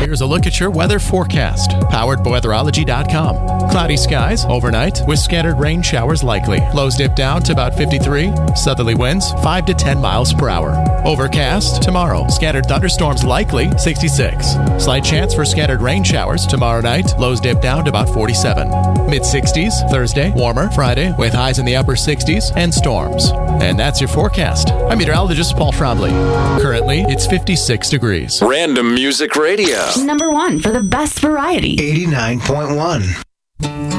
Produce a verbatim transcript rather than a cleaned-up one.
Here's a look at your weather forecast, powered by weatherology dot com. Cloudy skies overnight with scattered rain showers likely. Lows dip down to about fifty-three. Southerly winds five to ten miles per hour. Overcast tomorrow. Scattered thunderstorms likely, sixty-six. Slight chance for scattered rain showers tomorrow night. Lows dip down to about forty-seven. mid sixties Thursday. Warmer Friday with highs in the upper sixties and storms. And that's your forecast. I'm meteorologist Paul Trombley. Currently, it's fifty-six degrees. Random Music Radio. Number one for the best variety. eighty-nine point one.